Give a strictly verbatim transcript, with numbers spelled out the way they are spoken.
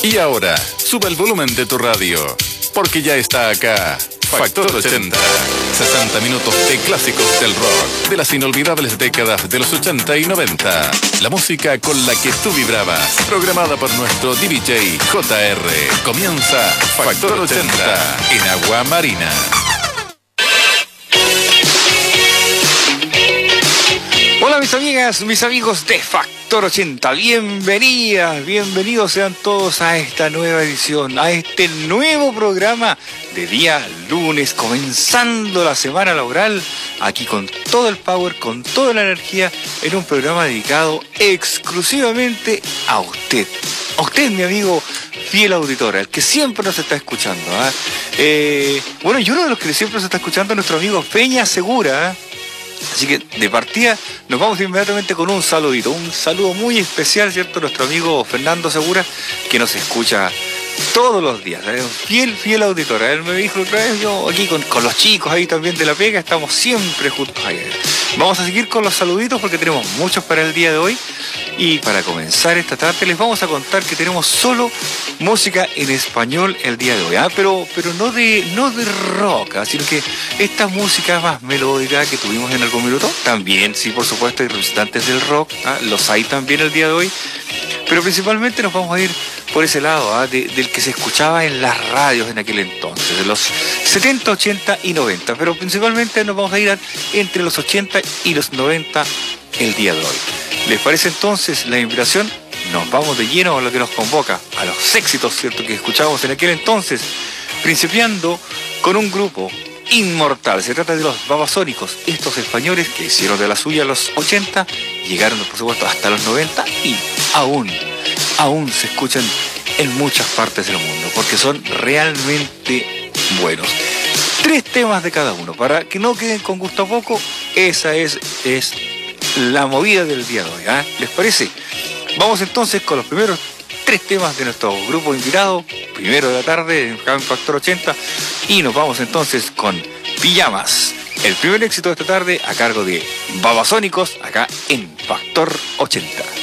Y ahora, sube el volumen de tu radio, porque ya está acá Factor ochenta. sesenta minutos de clásicos del rock, de las inolvidables décadas de los ochenta y noventa. La música con la que tú vibrabas, programada por nuestro D J J R. Comienza Factor ochenta en Agua Marina. Hola mis amigas, mis amigos de Factor ochenta, bienvenidas, bienvenidos sean todos a esta nueva edición, a este nuevo programa de día lunes, comenzando la semana laboral, aquí con todo el power, con toda la energía, en un programa dedicado exclusivamente a usted, a usted mi amigo fiel auditor, el que siempre nos está escuchando, ¿eh? Eh, bueno, y uno de los que siempre nos está escuchando es nuestro amigo Peña Segura, ¿eh? Así que de partida nos vamos inmediatamente con un saludito, un saludo muy especial, ¿cierto? Nuestro amigo Fernando Segura, que nos escucha todos los días, ¿eh? fiel, fiel auditor. Él me dijo otra vez, yo aquí con, con los chicos ahí también de la pega, estamos siempre juntos ahí. Vamos a seguir con los saluditos porque tenemos muchos para el día de hoy. Y para comenzar esta tarde les vamos a contar que tenemos solo música en español el día de hoy, ¿ah? pero, pero no de no de rock, ¿ah? sino que esta música más melódica que tuvimos en algún minuto, también, sí, por supuesto, hay representantes del rock, ¿ah? los hay también el día de hoy, pero principalmente nos vamos a ir por ese lado, ¿ah? de, del que se escuchaba en las radios en aquel entonces, de los setenta, ochenta y noventa, pero principalmente nos vamos a ir a, entre los ochenta y los noventa el día de hoy. ¿Les parece entonces la invitación? Nos vamos de lleno a lo que nos convoca, a los éxitos, ¿cierto?, que escuchábamos en aquel entonces, principiando con un grupo inmortal. Se trata de los Babasónicos, estos españoles que hicieron de la suya en los ochenta, llegaron por supuesto hasta los noventa y aún, aún se escuchan en muchas partes del mundo, porque son realmente buenos. Tres temas de cada uno, para que no queden con gusto a poco, esa es... es la movida del día de hoy, ¿eh? ¿Les parece? Vamos entonces con los primeros tres temas de nuestro grupo invitado, primero de la tarde en Factor ochenta, y nos vamos entonces con Pijamas, el primer éxito de esta tarde a cargo de Babasónicos, acá en Factor ochenta.